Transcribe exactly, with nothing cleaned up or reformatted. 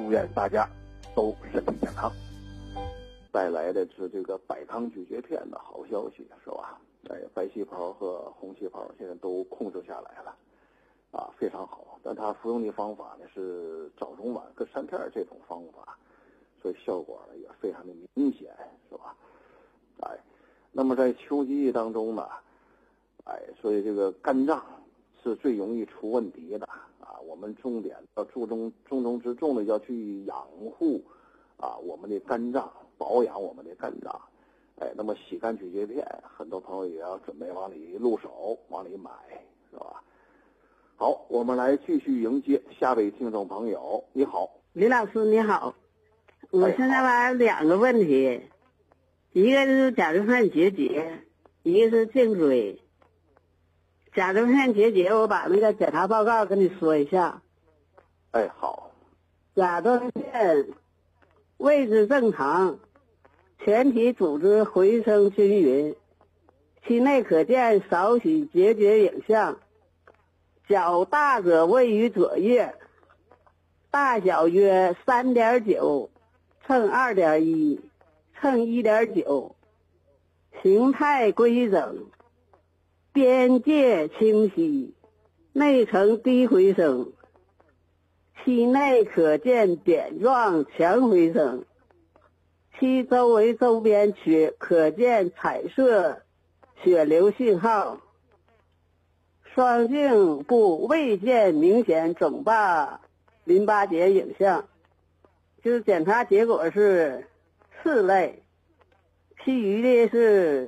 祝愿大家都身体健康。带来的是这个百康咀嚼片的好消息，是吧？哎，白细胞和红细胞现在都控制下来了，啊，非常好。但它服用的方法呢是早中晚各三片这种方法，所以效果呢也非常的明显，是吧？哎，那么在秋季当中呢，哎，所以这个肝脏是最容易出问题的啊。我们重点要注重重中之重的要去养护啊我们的肝脏，保养我们的肝脏。哎，那么洗肝咀嚼片，很多朋友也要准备往里入手，往里买，是吧？好，我们来继续迎接下位听众朋友。你好， 李老师你好，我现在吧两个问题，一个是甲状腺结节，一个是颈椎。甲状腺结节，我把那个检查报告跟你说一下。 哎，好。 甲状腺位置正常，全体组织回声均匀，期内可见少许结节影像。较大者位于左叶，大小约 三点九 乘 二点一 乘 一点九， 形态规整，边界清晰，内呈低回声，期内可见点状强回声，其周围周边区可见彩色血流信号，双颈部未见明显肿大淋巴结影像，就是检查结果是四类，其余的是